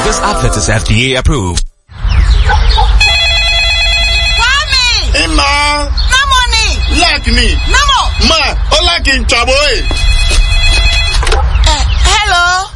This outlet is FDA approved. Kwame! Emma! No money! Like me! No more! Ma! Ola King Chaboy! Hello?